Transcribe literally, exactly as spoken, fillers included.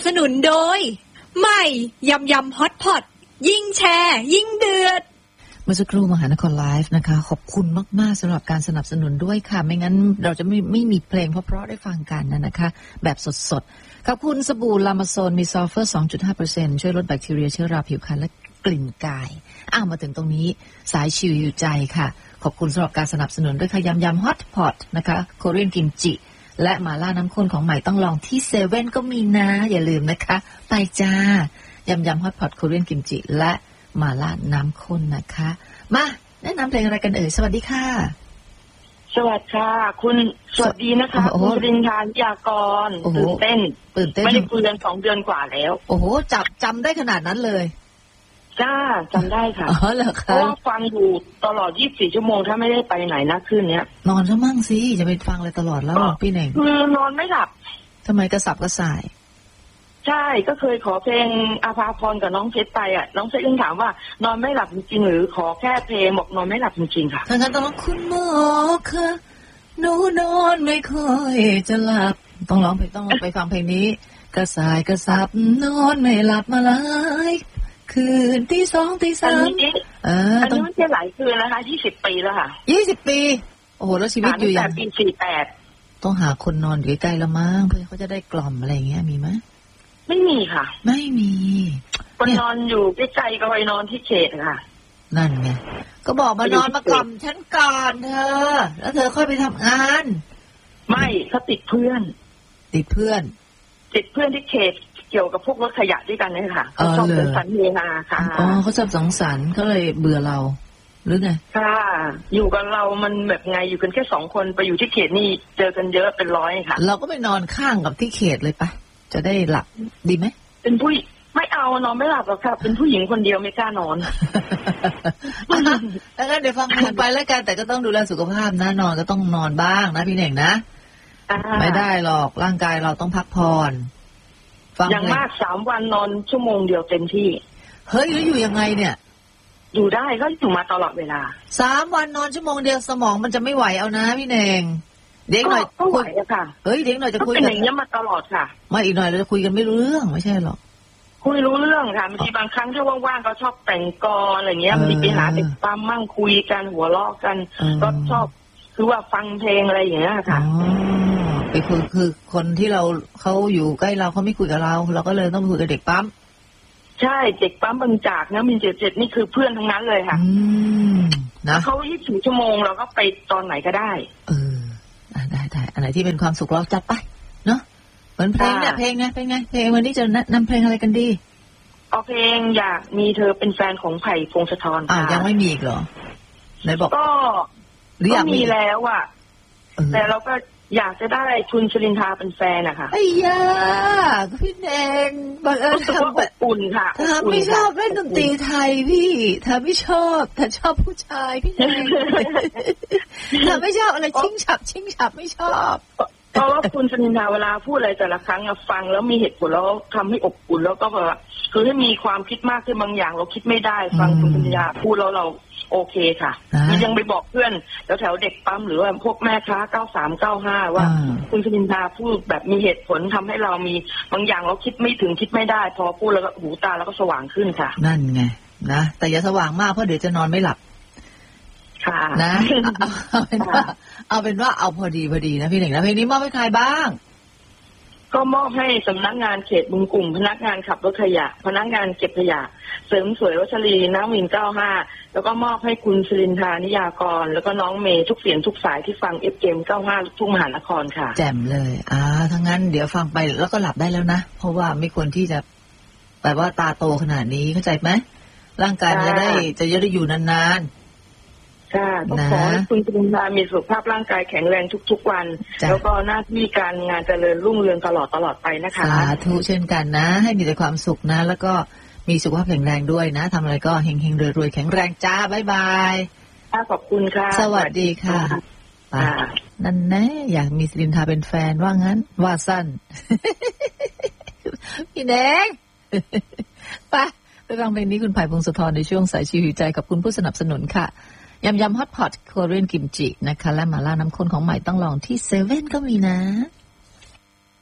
สนุนโดยใหม่ยำยำฮอตพอตยิ่งแชร์ยิ่งเดือดเมื่อสักครู่มหานครไลฟ์นะคะขอบคุณมากๆสำหรับการสนับสนุนด้วยค่ะไม่งั้นเราจะไม่ไม่มีเพลงเพราะๆได้ฟังกันนะนะคะแบบสดๆขอบคุณสบู่ลามาโซนมีซัลเฟอร์ สองจุดห้าเปอร์เซ็นต์ ช่วยลดแบคทีเรียเชื้อราผิวพรรณและกลิ่นกายอ้าวมาถึงตรงนี้สายชิวอยู่ใจค่ะขอบคุณสำหรับการสนับสนุนด้วยค่ะยำยำฮอตพอตนะคะโคเรียนกิมจิและหม่าล่าน้ำข้นของใหม่ต้องลองที่เซเว่นก็มีนะอย่าลืมนะคะไปจ้ายำยำฮอตพอตโคเรียนกิมจิและหม่าล่าน้ำข้นนะคะมาแนะนำเพลงอะไรกันเอ่ยสวัสดีค่ะสวัสดีค่ะคุณสวัสดีนะคะคุณปริญญาญากรตื่นเต้นตื่นเต้นไม่ได้คุยกันสองเดือนกว่าแล้วโอ้โหจับจำได้ขนาดนั้นเลยจ้าจำได้ค่ะอ๋อเหรอคะเพราะว่าฟังอยู่ตลอดยี่สิบสี่ชั่วโมงถ้าไม่ได้ไปไหนนะคืนนี้นอนซะมั่งสิจะไปฟังเลยตลอดแล้วพี่เน่งคือนอนไม่หลับทำไมกระสับกระส่ายใช่ก็เคยขอเพลงอาภาพรกับน้องเพชรไปอ่ะน้องเพชรยังถามว่านอนไม่หลับจริงหรือขอแค่เพลงบอกนอนไม่หลับจริงๆค่ะถ้างั้นต้องคุณหมอค่ะหนูนอนไม่ค่อยจะหลับต้องร้องเพลงต้องไปฟังเพลงนี้กระสายกระสับนอนไม่หลับมาหลายคืนที่สองที่สามเอออันนี้ไม่ใช่หลายคืนนะคะยี่สิบปีแล้วค่ะยี่สิบปีโอ้โหแล้วชีวิตอยู่อย่างปีสี่แปดต้องหาคนนอนอยู่ใกล้ๆละมั้งเพื่อเขาจะได้กล่อมอะไรอย่างเงี้ยมีไหมไม่มีค่ะไม่มีคนนอนอยู่ใกล้ๆก็ไปนอนที่เขตค่ะนั่นไงก็บอกมานอนมากล่อมฉันก่อนเธอแล้วเธอค่อยไปทำงานไม่เขาติดเพื่อนติดเพื่อนติดเพื่อนที่เขตเกี่ยวกับพวกรถขยะด้วยกันนี่ค่ะเขาชอบสังสรรค์เฮฮาค่ะอ๋อเขาชอบสังสรรค์เขาเลยเบื่อเราหรือไงค่ะอยู่กับเรามันแบบไงอยู่กันแค่สองคนไปอยู่ที่เขตนี่เจอกันเยอะเป็นร้อยค่ะเราก็ไปนอนข้างกับที่เขตเลยปะจะได้หลับดีไหมเป็นผู้ไม่เอานอนไม่หลับหรอกค่ะเป็นผู้หญิงคนเดียวไม่กล้านอนแล้วงั้นเดี๋ยวฟังเพลงไปแล้วกันแต่ก็ต้องดูแลสุขภาพนะนอนก็ต้องนอนบ้างนะพี่เน่งนะไม่ได้หรอกร่างกายเราต้องพักผ่อนอย่างมากสามวันนอนชั่วโมงเดียวเต็มที่เฮ้ยแล้วอยู่ยังไงเนี่ยอยู่ได้ก็อยู่มาตลอดเวลาสามวันนอนชั่วโมงเดียวสมองมันจะไม่ไหวเอานะพี่เน่งเด็กหน่อยก็ไหวอะค่ะเฮ้ยเด็กหน่อยจะคุยกันอย่างนี้มาตลอดค่ะมาอีกหน่อยเราจะคุยกันไม่รู้เรื่องไม่ใช่หรอกคุยรู้เรื่องค่ะบางทีบางครั้งถ้าว่างๆก็ชอบแต่งกรอะไรเงี้ยบางทีไปหาเด็กปั๊มมั่งคุยกันหัวเราะกันก็ชอบคือว่าฟังเพลงอะไรอย่างเงี้ยค่ะไปคุยคือคนที่เราเขาอยู่ใกล้เราเขาไม่คุยกับเราเราก็เลยต้องคุยกับเด็กปั๊มใช่เด็กปั๊มบางจากนะมินเจ็ดเจ็ดนี่คือเพื่อนทั้งนั้นเลยค่ะนะเขายี่สิบสี่ชั่วโมงเราก็ไปตอนไหนก็ได้เออได้ได้อันไหนที่เป็นความสุขเราจัดไปเนาะเหมือนเพลงเนี่ยเพลงไงเป็นไงเพลงวันนี้จะนำเพลงอะไรกันดีเอาเพลงอยากมีเธอเป็นแฟนของไผ่พงศธรอ่ายังไม่มีอีกเหรอไหนบอกก็ก็มีแล้วอ่ะแต่เราก็อยากจะได้คุณชลินทาเป็นแฟนอะค่ะไอ้ยาพี่แดงบังเอิญทำแบบอุ่นค่ะถ้าไม่ชอบเล่นดนตรีไทยพี่ถ้าไม่ชอบถ้าชอบผู้ชายพี่แดงถ้าไม่ชอบอะไรชิงฉับชิงฉับไม่ชอบเพราะว่าคุณชลินทาเวลาพูดอะไรแต่ละครั้งฟังแล้วมีเหตุผลแล้วทำให้อบอุ่นแล้วก็แบบคือให้มีความคิดมากขึ้นบางอย่างเราคิดไม่ได้ฟังคุณชลินทาพูดแล้วเราโอเคค่ะยังไปบอกเพื่อนแล้วแถวเด็กปั๊มหรือว่าพวกแม่ค้าเก้าสามเก้าห้าว่าคุณชลินทาพูดแบบมีเหตุผลทำให้เรามีบางอย่างเราคิดไม่ถึงคิดไม่ได้พอพูดแล้วก็หูตาแล้วก็สว่างขึ้นค่ะนั่นไงนะแต่อย่าสว่างมากเพราะเดี๋ยวจะนอนไม่หลับค่ะนะเอาเป็นว่าเอาเป็นว่าเอาพอดีพอดีนะพี่หนึ่งนะเพลงนี้มอบให้ใครบ้างก็มอบให้สำนักงานเขตบึงกลุ่มพนักงานขับรถขยะพนักงานเก็บขยะเสริมสวยวัชรีน้ำวินเก้าห้าแล้วก็มอบให้คุณชลินทานิยากรแล้วก็น้องเมย์ทุกเสียงทุกสายที่ฟังเอฟเอ็มเก้าห้าลูกทุ่งมหานครค่ะแจ่มเลยอ่าทั้งนั้นเดี๋ยวฟังไปแล้วก็หลับได้แล้วนะเพราะว่าไม่ควรที่จะแบบว่าตาโตขนาดนี้เข้าใจไหมร่างกายจะได้จะได้อยู่นานๆค่ะต้องขอให้คุณชลินทามีสุขภาพร่างกายแข็งแรงทุกๆวันแล้วก็หน้าที่การงานเจริญรุ่งเรืองตลอดตลอดไปนะคะสาธุเช่นกันนะให้มีแต่ความสุขนะแล้วก็มีสุขภาพแข็งแรงด้วยนะทำอะไรก็เฮงๆรวยๆแข็งแรงจ้าบ๊ายบายขอบคุณค่ะสวัสดีค่ะนั่นแน่อยากมีชลินทาเป็นแฟนว่างั้นว่าสั้นพี่แดงไปไปฟังเพลงนี้คุณไผ่พงศธรในช่วงสายชีวิตใจกับคุณผู้สนับสนุนค่ะยำยำฮอตพอตโคเรียนกิมจินะคะและหม่าล่าน้ำข้นของใหม่ต้องลองที่เซเว่นก็มีนะ